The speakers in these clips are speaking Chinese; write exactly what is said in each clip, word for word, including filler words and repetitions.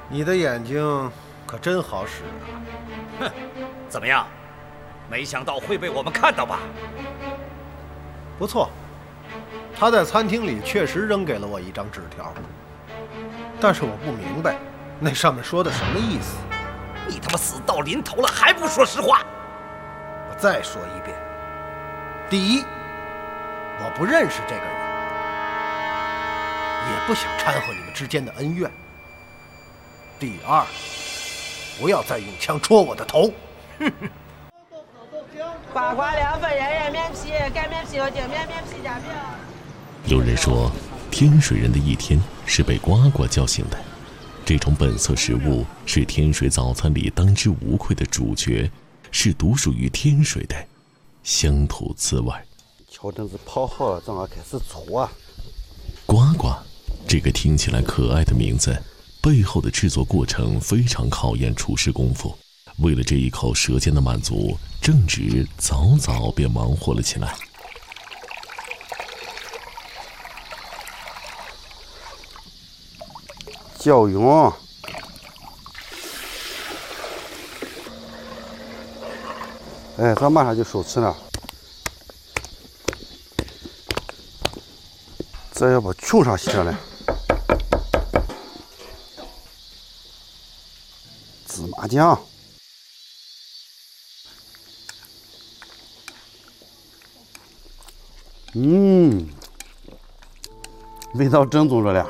你的眼睛可真好使啊！ 哼，怎么样？没想到会被我们看到吧？ 不错，他在餐厅里确实扔给了我一张纸条，但是我不明白那上面说的什么意思。 你他妈死到临头了还不说实话！ 我再说一遍，第一，我不认识这个人，也不想掺和你们之间的恩怨。第二，不要再用枪戳我的头。哼哼。 呱呱凉粉，人人面皮，盖面皮和顶面面皮夹饼。 有人说，天水人的一天是被呱呱叫醒的。这种本色食物是天水早餐里当之无愧的主角，是独属于天水的乡土滋味。 敲阵子泡好了，正好开始搓啊。 呱呱，这个听起来可爱的名字，背后的制作过程非常考验厨师功夫。为了这一口舌尖的满足，正直早早便忙活了起来。 椒蓉，哎，这马上就收吃了。这要把球上洗上来，芝麻酱。嗯，味道正宗着了。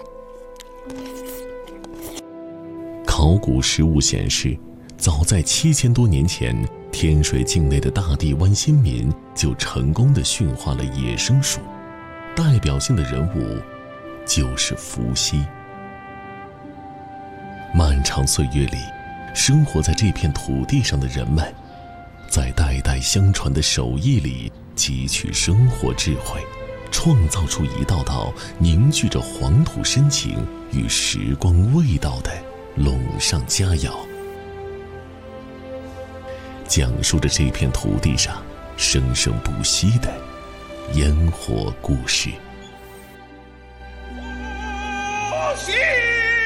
考古实物显示，早在七千多年前，天水境内的大地湾先民就成功地驯化了野生鼠，代表性的人物就是伏羲。漫长岁月里，生活在这片土地上的人们，在代代相传的手艺里汲取生活智慧，创造出一道道凝聚着黄土深情与时光味道的陇上佳肴，讲述着这片土地上生生不息的烟火故事。 伏羲